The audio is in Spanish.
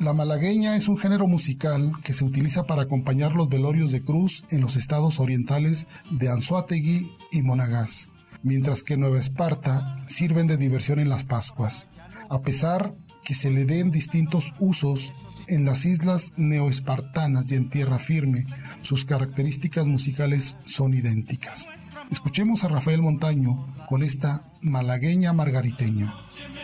La malagueña es un género musical que se utiliza para acompañar los velorios de cruz en los estados orientales de Anzoátegui y Monagas, mientras que Nueva Esparta sirven de diversión en las Pascuas. A pesar que se le den distintos usos en las islas neoespartanas y en tierra firme, sus características musicales son idénticas. Escuchemos a Rafael Montaño con esta malagueña margariteña.